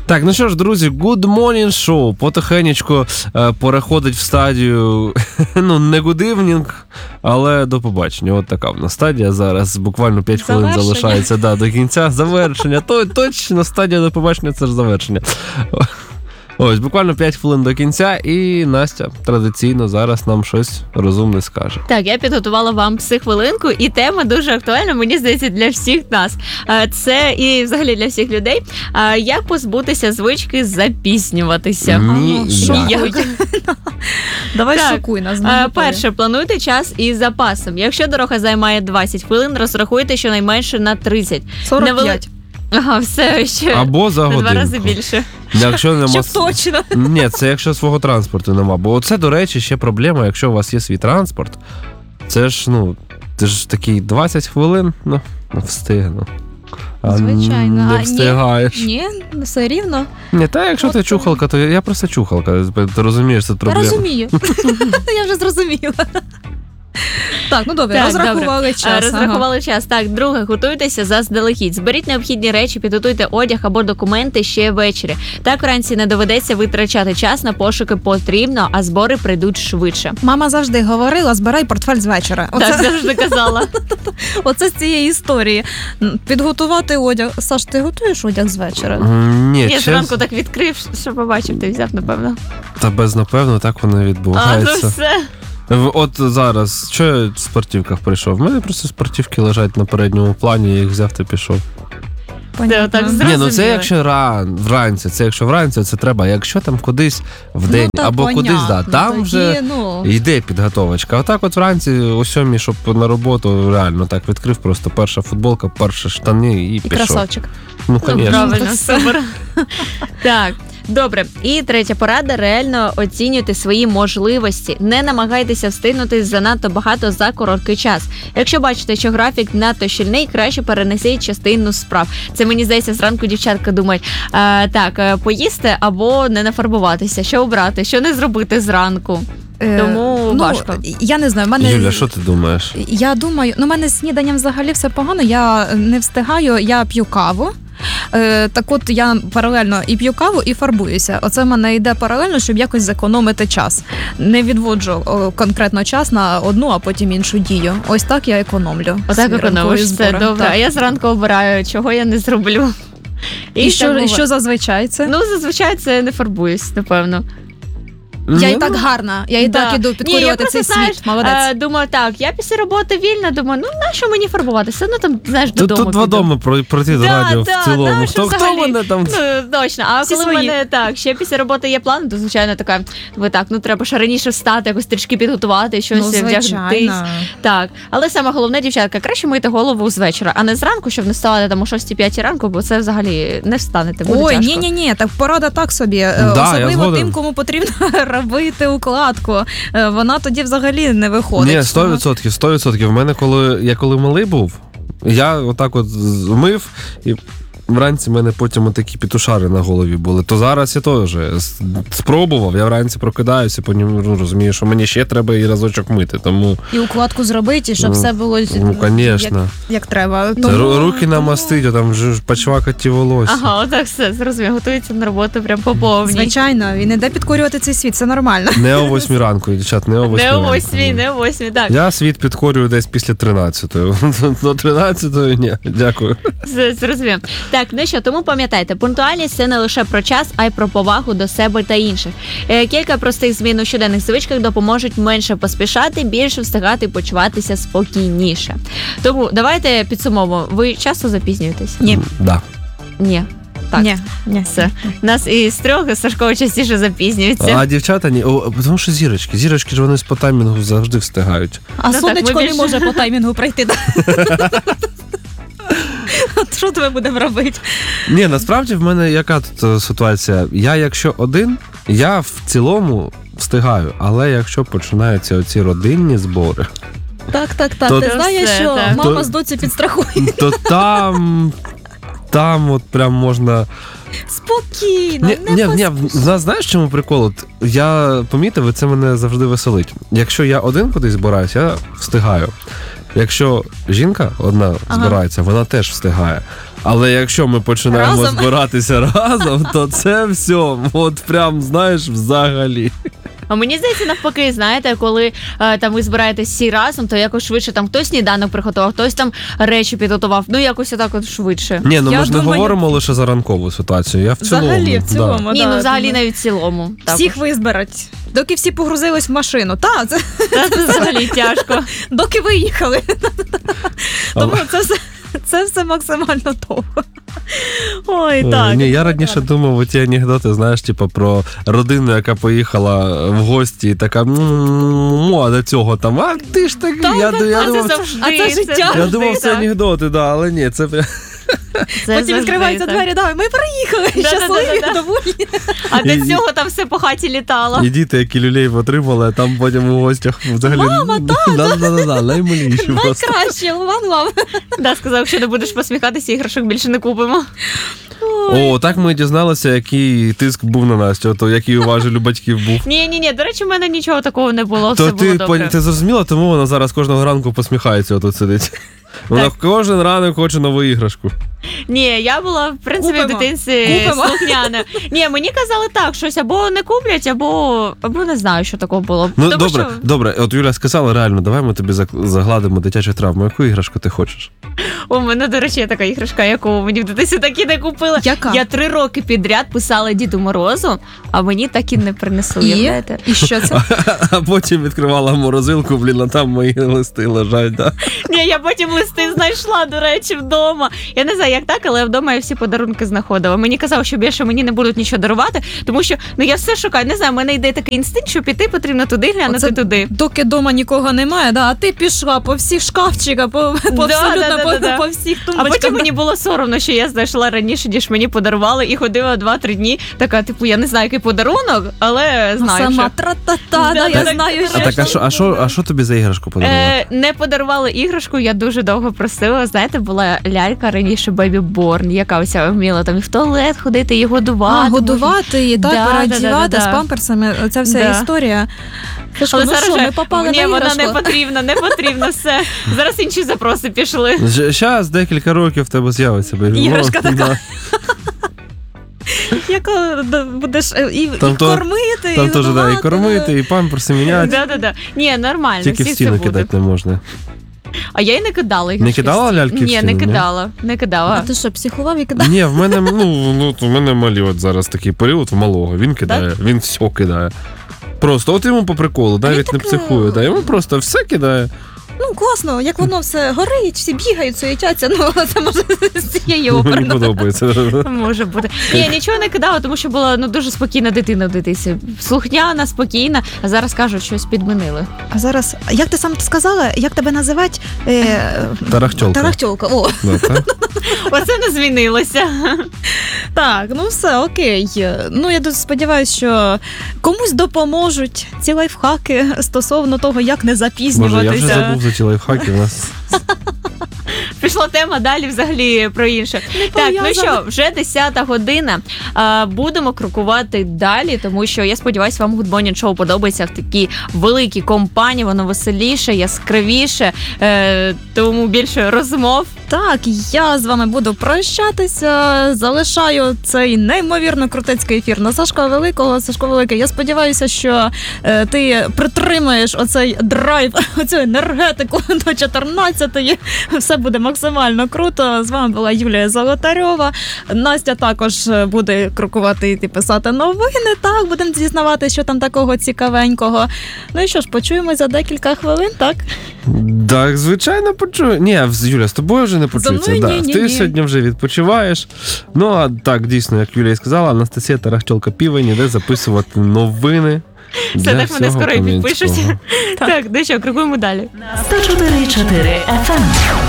Так, ну що ж, друзі, Good Morning Show потихенечку переходить в стадію, ну, не good evening, але до побачення. От така в нас стадія зараз, буквально 5 хвилин залишається до кінця. Завершення, точно стадія до побачення, це ж завершення. Ось, буквально 5 хвилин до кінця, і Настя традиційно зараз нам щось розумне скаже. Так, я підготувала вам психхвилинку, і тема дуже актуальна, мені здається, для всіх нас. Це і взагалі для всіх людей. Як позбутися звички запізнюватися? Давай шокуй нас. Перше, плануйте час із запасом. Якщо дорога займає 20 хвилин, розрахуйте щонайменше на 30. 45. Ага, все ще. Або за годинку. 2 рази більше. Якщо нема... Щоб точно. Ні, це якщо свого транспорту нема. Бо це, до речі, ще проблема, якщо у вас є свій транспорт. Це ж, ти ж такий 20 хвилин, встигну. Звичайно. Не встигаєш. Ні, все рівно. Ні, та якщо ти чухалка, то я просто чухалка. Ти розумієш, це проблема. Я розумію. Я вже зрозуміла. Так, ну добре, розрахували час. Розрахували час. Так, друге, готуйтеся заздалегідь. Зберіть необхідні речі, підготуйте одяг або документи ще ввечері. Так вранці не доведеться витрачати час на пошуки потрібно, а збори прийдуть швидше. Мама завжди говорила, збирай портфель з вечора. Так, завжди казала. Оце з цієї історії. Підготувати одяг. Саш, ти готуєш одяг з вечора? Ні, я зранку так відкрив, що побачив, ти взяв, напевно. Та напевно, так воно відбувається. Ну все. От зараз, що я в спортивках прийшов? В мене просто спортивки лежать на передньому плані, я їх взяв та пішов. Так, ні, це якщо вранці, це треба. Якщо там кудись в день або кудись, там вже йде підготовочка. А так от вранці о 7, щоб на роботу, реально так відкрив, просто перша футболка, перші штани і пішов. Красавчик. Ну, звісно. Правильно, супер. Так. Добре, і третя порада – реально оцінюйте свої можливості. Не намагайтеся встигнути занадто багато за короткий час. Якщо бачите, що графік надто щільний, краще перенесіть частину справ. Це, мені здається, зранку дівчатка думають, поїсти або не нафарбуватися, що обрати, що не зробити зранку. Тому важко. Я не знаю, Юля, що ти думаєш? Я думаю, в мене з сніданням взагалі все погано, я не встигаю, я п'ю каву. Так от я паралельно і п'ю каву, і фарбуюся. Оце в мене йде паралельно, щоб якось зекономити час. Не відводжу конкретно час на одну, а потім іншу дію. Ось так я економлю. Отак економиш, це добре. Так. А я зранку обираю, чого я не зроблю. І що зазвичай це? Ну, зазвичай це не фарбуюсь, напевно. Я і так гарна, я і так іду підкорювати цей світ. Молодець. Думаю, так, я після роботи вільна, думаю, нащо мені фарбуватися? Ну, там, знаєш, додому. Тут 2 доми пройти до радіо в цілому. Хто мене там? Ну, точно. А коли в мене, ще після роботи є план, то, звичайно, така, треба ж раніше встати, якось трішки підготувати, щось вдягнутись. Так. Але саме головне, дівчатка, краще мити голову з вечора, а не зранку, щоб не вставати там о 6-5 ранку, бо це взагалі не встанете, буде тяжко. Ой, ні, так порада так собі. Особливо тим, кому потрібно робити укладку. Вона тоді взагалі не виходить. Ні, 100%. В мене, коли малий був, я отак от мив, і вранці в мене потім такі петушари на голові були. То зараз я теж спробував, я вранці прокидаюся, потім розумію, що мені ще треба і разочок мити. Тому... І укладку зробити, щоб все було як треба. Руки намастить, а там вже почвакать ті волосся. Ага, отак все, зрозуміло, готується на роботу прям по повній. Звичайно, він іде підкорювати цей світ, це нормально. Не о 8 ранку, дівчат, не о 8 ранку. Не о 8, так. Я світ підкорюю десь після 13-ї. До 13-ї ні, дякую. Зрозуміло. Так, ну що, тому пам'ятайте, пунктуальність – це не лише про час, а й про повагу до себе та інших. Кілька простих змін у щоденних звичках допоможуть менше поспішати, більше встигати і почуватися спокійніше. Тому давайте підсумовуємо. Ви часто запізнюєтесь? Ні. Да. Ні. Так. Ні. Все. Нас із 3 Сашко частіше запізнюється. А дівчата ні. Тому що зірочки ж вони по таймінгу завжди встигають. А сонечко не може по таймінгу пройти. От що тебе будемо робити? Ні, насправді в мене яка тут ситуація? Я якщо один, я в цілому встигаю, але якщо починаються оці родинні збори... Так. Ти знаєш, що мама з доці підстрахує. То там от прям можна... Спокійно, Ні, знаєш, чому прикол? От я помітив, і це мене завжди веселить. Якщо я один кудись збираюсь, я встигаю. Якщо жінка одна збирається, вона теж встигає. Але якщо ми починаємо Разом. збиратися разом, то це все, от прям, знаєш, взагалі. А мені здається, навпаки, знаєте, коли там ви збираєтесь всі разом, то якось швидше там хтось сніданок приготував, хтось там речі підготував. Ну, якось отак от швидше. Ні, ну Я ми ж не думаю- говоримо лише за ранкову ситуацію, я в цілому. Взагалі, в цілому. Ні, да, ну взагалі думаю. навіть в цілому. Всіх визбирать. Доки всі погрузились в машину. Це Це взагалі тяжко. доки виїхали. Тому це все максимально довго. Ой, так. Ні, я раніше думав оті анекдоти, знаєш, типу про родину, яка поїхала в гості і така, а до цього там, а ти ж такий, я А це думав, завжди. а це життя. я думав, це так. анекдоти, да, але ні, це прям. Це Потім завжди відкриваються так. двері, давай, ми приїхали, Да-да-да-да-да. щасливі, довольні. А І- до цього там все по хаті літало. І діти, які люлей отримали, а там потім у гостях взагалі. Мама, Да, наймиліші просто. Найкраще, one love. Да, сказав, якщо не будеш посміхатися, іграшок більше не купимо. О, так ми дізналися, який тиск був на Настю, то який у важелі батьків був. Ні, до речі, в мене нічого такого не було, То все було ти, добре. ти зрозуміла, тому вона зараз кожного ранку посміхається, отут сидить. Вона кожен ранок хоче нову іграшку. Ні, я була, в принципі, в Купимо. дитинстві Купимо. слухняна. Ні, мені казали так, щось або не куплять, або не знаю, що такого було. Ну, Тому добре, от Юля сказала, реально, давай ми тобі загладимо дитячу травму. Яку іграшку ти хочеш? У мене, до речі, є така іграшка, яку мені в дитинстві так і не купила. Яка? Я 3 роки підряд писала Діду Морозу, а мені так і не принесли, уявляєте? І що це? А потім відкривала морозилку, а там мої листи лежать, да? Ні, я потім листи знайшла, до речі, вдома. Я не знаю, як так, але вдома я всі подарунки знаходила. Мені казали, що більше мені не будуть нічого дарувати, тому що я все шукаю. Не знаю, в мене йде такий інстинкт, що піти потрібно туди, глянути Оце туди. Доки вдома нікого немає, а ти пішла по всіх шкафчиках, по абсолютно да. по всіх А тумбочках. потім мені було соромно, що я знайшла раніше, ніж мені подарували, і ходила 2-3 дні. Така, я не знаю, який подарунок, але знаю, Сама що. тра-та-та, Да, я так, знаю, А так, а що тобі за іграшку подарували? Не подарували іграшку, я дуже довго просила. Знаєте, була лялька раніше Бебі Борн, яка вся вміла там і в туалет ходити, і годувати. годувати її, так, Да, переодівати да. з памперсами, оця вся Да. історія. Сашко, Але ну зараз що, вже, ми попали ні, на вона іграшку? не потрібна, все. Зараз інші запроси пішли. Зараз декілька років в тебе з'явиться Бебі Борн. Іграшка така. Да. Яка будеш і Там то- кормити, Там теж годувати, і кормити, і памперси міняти. Да. Ні, нормально, Тільки в всіх це стіну буде. кидати не можна. А я й не кидала Не іграшки. кидала ляльки в Ні, не стіну, ні? кидала, не А кидала. ти що, психував і кидав? Ні, в мене, в мене малі от зараз такий період в малого. Він кидає, він все кидає. Просто от йому по приколу, навіть не так, психує, да, йому просто все кидає. Ну, класно, як воно все горить, всі бігають, суетяться, ну, це може з цієї Мені оперно. подобається. Може бути. Ні, нічого не кидала, тому що була дуже спокійна дитина в дитинстві. Слухняна, спокійна, а зараз кажуть, щось підмінили. А зараз, як ти сам сказала, як тебе називати? Тарахтьолка. Тарахтьолка, о. Да, так? Оце не змінилося. Так, ну все, окей. Ну, я дуже сподіваюся, що комусь допоможуть ці лайфхаки стосовно того, як не Боже, я вже запізнюватися. забув за ті лайфхаки. У нас Пішла тема далі взагалі про інше. Так, ну що, вже 10-та година. Будемо крокувати далі, тому що я сподіваюся, вам Good Morning Show подобається в такій великій компанії, воно веселіше, яскравіше, тому більше розмов. Так, я з вами буду прощатися. Залишаю цей неймовірно крутецький ефір на Сашка Великого. Сашко Великий, я сподіваюся, що ти притримаєш оцей драйв, оцю енергетику до 14-ї. Все буде максимально круто. З вами була Юлія Золотарьова. Настя також буде крокувати і писати новини. Так, будемо дізнавати, що там такого цікавенького. Ну і що ж, почуємось за декілька хвилин, так? Так, звичайно, почую. Ні, Юля, з тобою вже не почується. мною Да. ні-ні-ні. Ти сьогодні вже відпочиваєш. Ну, а так, дійсно, як Юля і сказала, Анастасія Тарахтьолка Півень іде записувати новини. Все, для так мене всього скоро і підпишуть. Кам'янського. Так, ну що, крокуємо далі. 104.4 FM.